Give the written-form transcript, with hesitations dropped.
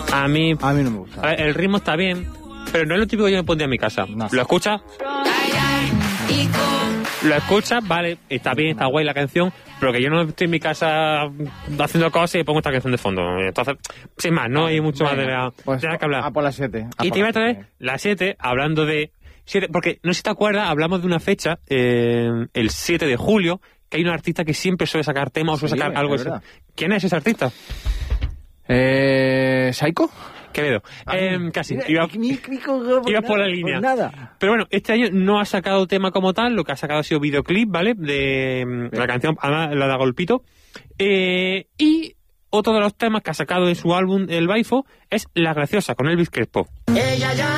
A mí A mí no me gusta. a ver, el ritmo está bien, pero no es lo típico que yo me pondría en mi casa. No. ¿Lo escuchas? Lo escuchas, vale, está bien, está guay la canción, pero que yo no estoy en mi casa haciendo cosas y pongo esta canción de fondo. Entonces, sin más, no hay mucho más de la Pues, que hablar. a por las 7. Y te iba a traer las 7, hablando de 7, porque no sé si te acuerdas, hablamos de una fecha, el 7 de julio, que hay un artista que siempre suele sacar temas o suele Sí, sacar algo. es verdad. ¿Quién es ese artista? ¿Psycho? Quevedo. Casi. Mira, Iba iba por la línea. Pues nada. Pero bueno, este año no ha sacado tema como tal, lo que ha sacado ha sido videoclip, ¿vale? De la canción, además la da Golpito. Y otro de los temas que ha sacado en su álbum El Baifo es La Graciosa, con Elvis Crespo. Ella ya